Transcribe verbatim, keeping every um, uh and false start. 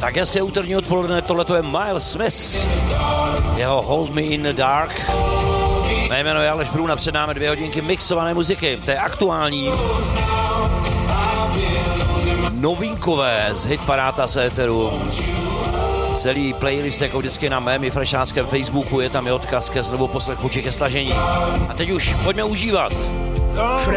Tak hezké úterní odpoledne, tohleto je Miles Smith, jeho Hold Me in the Dark. Mé jméno je Aleš Brůna, před námi dvě hodinky mixované muziky, to je aktuální, novinkové z hitparáta z éteru. Celý playlist jako vždycky na mém i frešáckém Facebooku, je tam i odkaz ke znovu poslechu či ke stažení. A teď už pojďme užívat.